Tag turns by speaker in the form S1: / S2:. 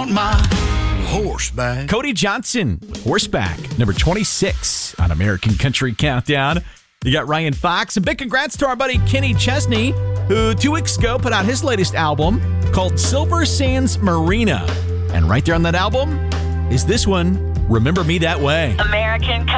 S1: want my horseback.
S2: Cody Johnson, Horseback, number 26 on American Country Countdown. You got Ryan Fox. And big congrats to our buddy Kenny Chesney, who 2 weeks ago put out his latest album called Silver Sands Marina. And right there on that album is this one, Remember Me That Way.
S3: American